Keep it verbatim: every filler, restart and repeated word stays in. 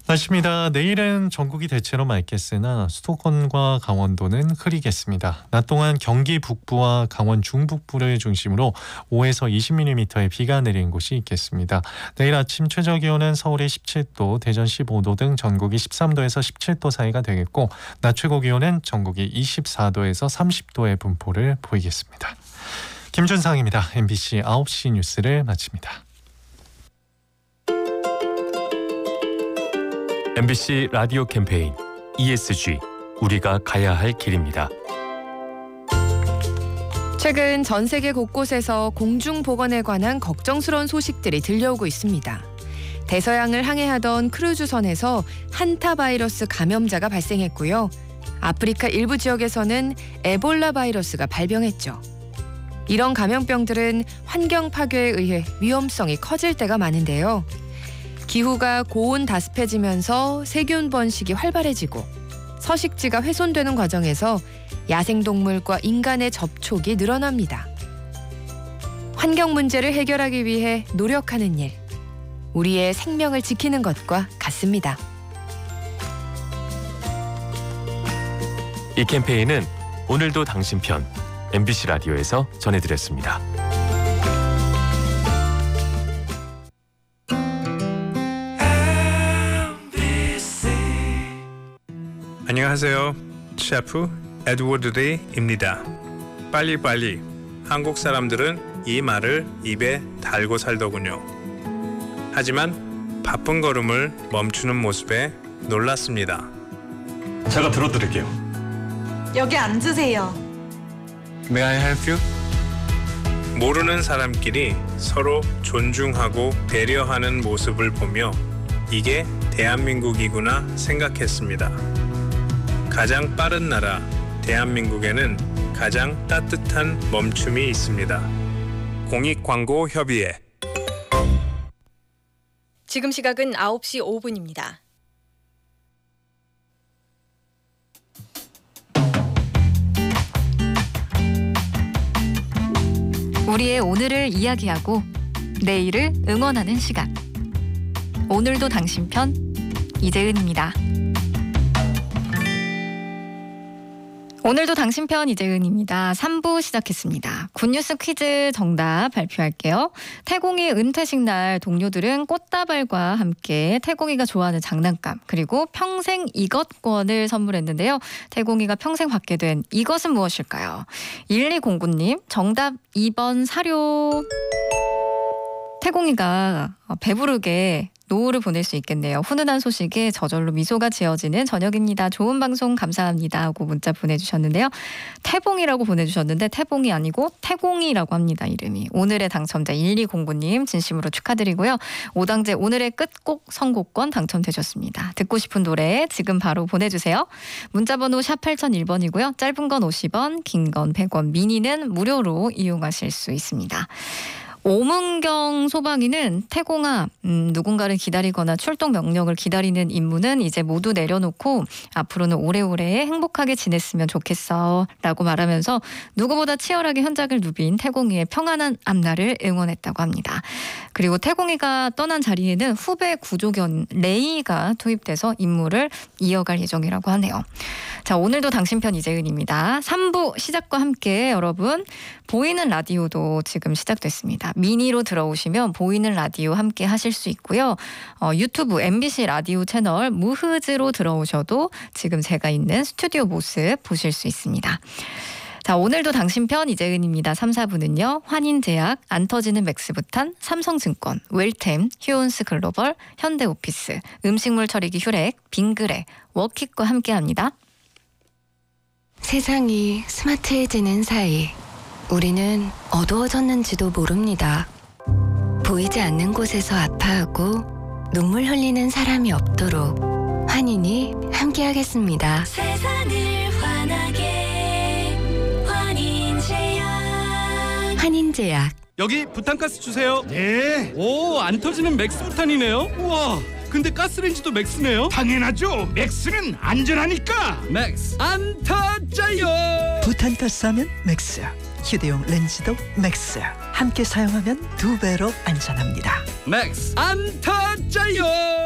날씨입니다. 내일은 전국이 대체로 맑겠으나 수도권과 강원도는 흐리겠습니다. 낮 동안 경기 북부와 강원 중북부를 중심으로 오에서 이십 밀리미터의 비가 내리는 곳이 있겠습니다. 내일 아침 최저 기온은 서울이 십칠 도, 대전 십오 도 등 전국이 십삼 도에서 십칠 도 사이가 되겠고 낮 최고 기온은 전국이 이십사 도에서 삼십 도의 분포를 보이겠습니다. 김준상입니다. 엠비씨 아홉 시 뉴스를 마칩니다. 엠비씨 라디오 캠페인 이에스지 우리가 가야 할 길입니다. 최근 전 세계 곳곳에서 공중보건에 관한 걱정스러운 소식들이 들려오고 있습니다. 대서양을 항해하던 크루즈선에서 한타 바이러스 감염자가 발생했고요. 아프리카 일부 지역에서는 에볼라 바이러스가 발병했죠. 이런 감염병들은 환경 파괴에 의해 위험성이 커질 때가 많은데요. 기후가 고온 다습해지면서 세균 번식이 활발해지고 서식지가 훼손되는 과정에서 야생동물과 인간의 접촉이 늘어납니다. 환경 문제를 해결하기 위해 노력하는 일, 우리의 생명을 지키는 것과 같습니다. 이 캠페인은 오늘도 당신 편 엠비씨 라디오에서 전해드렸습니다. 안녕하세요. 셰프 에드워드 리입니다. 빨리빨리. 한국 사람들은 이 말을 입에 달고 살더군요. 하지만 바쁜 걸음을 멈추는 모습에 놀랐습니다. 제가 들어드릴게요. 여기 앉으세요. May I help you? 모르는 사람끼리 서로 존중하고 배려하는 모습을 보며 이게 대한민국이구나 생각했습니다. 가장 빠른 나라 대한민국에는 가장 따뜻한 멈춤이 있습니다. 공익광고협의회. 지금 시각은 아홉 시 오 분입니다. 우리의 오늘을 이야기하고 내일을 응원하는 시간. 오늘도 당신 편 이재은입니다. 오늘도 당신 편 이재은입니다. 삼 부 시작했습니다. 굿뉴스 퀴즈 정답 발표할게요. 태공이 은퇴식 날 동료들은 꽃다발과 함께 태공이가 좋아하는 장난감 그리고 평생 이것권을 선물했는데요. 태공이가 평생 받게 된 이것은 무엇일까요? 일이공구 님 정답 이 번 사료. 태공이가 배부르게 노후를 보낼 수 있겠네요. 훈훈한 소식에 저절로 미소가 지어지는 저녁입니다. 좋은 방송 감사합니다 하고 문자 보내주셨는데요. 태봉이라고 보내주셨는데 태봉이 아니고 태공이라고 합니다. 이름이. 오늘의 당첨자 일이공구 님 진심으로 축하드리고요. 오당제 오늘의 끝곡 선곡권 당첨되셨습니다. 듣고 싶은 노래 지금 바로 보내주세요. 문자번호 샵 팔공공일 번이고요. 짧은 건 오십 원, 긴 건 백 원, 미니는 무료로 이용하실 수 있습니다. 오문경 소방이는 태공아 음, 누군가를 기다리거나 출동 명령을 기다리는 임무는 이제 모두 내려놓고 앞으로는 오래오래 행복하게 지냈으면 좋겠어 라고 말하면서 누구보다 치열하게 현장을 누빈 태공이의 평안한 앞날을 응원했다고 합니다. 그리고 태공이가 떠난 자리에는 후배 구조견 레이가 투입돼서 임무를 이어갈 예정이라고 하네요. 자, 오늘도 당신 편 이재은입니다. 삼 부 시작과 함께 여러분 보이는 라디오도 지금 시작됐습니다. 미니로 들어오시면 보이는 라디오 함께 하실 수 있고요. 어, 유튜브 엠비씨 라디오 채널 무흐즈로 들어오셔도 지금 제가 있는 스튜디오 모습 보실 수 있습니다. 자, 오늘도 당신 편 이재은입니다. 삼, 사 부는요. 환인제약, 안터지는 맥스부탄, 삼성증권, 웰템, 휴온스 글로벌, 현대오피스, 음식물 처리기 휴렉, 빙그레, 워킥과 함께합니다. 세상이 스마트해지는 사이 우리는 어두워졌는지도 모릅니다. 보이지 않는 곳에서 아파하고 눈물 흘리는 사람이 없도록 환인이 함께하겠습니다. 세상을 환하게 환인제약. 환인제약. 여기 부탄가스 주세요. 네. 오, 안 터지는 맥스부탄이네요. 우와, 근데 가스레인지도 맥스네요. 당연하죠. 맥스는 안전하니까. 맥스 안 터져요. 부탄가스 하면 맥스. 휴대용 렌즈도 맥스. 함께 사용하면 두 배로 안전합니다. 맥스 안 터져요.